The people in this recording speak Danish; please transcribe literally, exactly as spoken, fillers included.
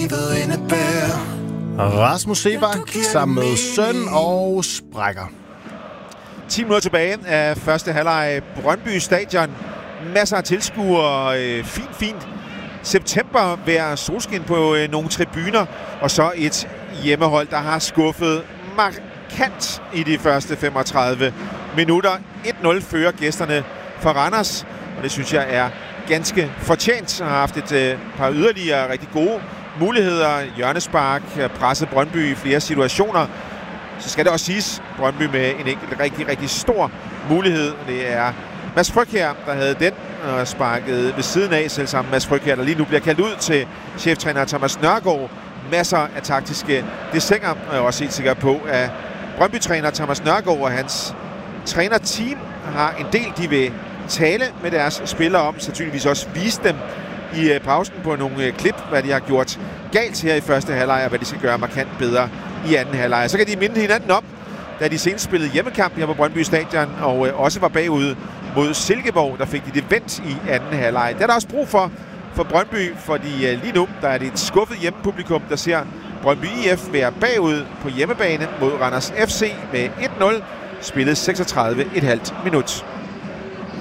livet indebærer. Rasmus Seebach sammen med søn og sprækker. ti minutter tilbage af første halvleg. Brøndby Stadion. Masser af tilskuere. Øh, fint, fint. September vejr, solskin på øh, nogle tribuner. Og så et hjemmehold, der har skuffet markant i de første femogtredive minutter. et nul fører gæsterne for Randers. Og det synes jeg er ganske fortjent. Har haft et øh, par yderligere rigtig gode muligheder. Hjørnespark, presset Brøndby i flere situationer. Så skal det også siges, Brøndby med en enkelt rigtig, rigtig stor mulighed. Det er Mads Frygkjær, der havde den og sparket ved siden af, selv sammen Mads Frygkjær, der lige nu bliver kaldt ud til cheftræner Thomas Nørgaard. Masser af taktiske desinger, og jeg er også helt sikker på, at Brøndby-træner Thomas Nørgaard og hans trænerteam har en del, de vil tale med deres spillere om, sandsynligvis også vise dem i pausen på nogle klip, hvad de har gjort galt her i første halvleg, og hvad de skal gøre markant bedre i anden halvleg. Så kan de minde hinanden om, da de senest spillede hjemmekamp her på Brøndby Stadion, og også var bagud mod Silkeborg, der fik de det vendt i anden halvleg. Det er der også brug for for Brøndby, fordi lige nu der er det et skuffet hjemmepublikum, der ser Brøndby I F være bagud på hjemmebane mod Randers F C med et nul, spillet seksogtredive komma fem minut.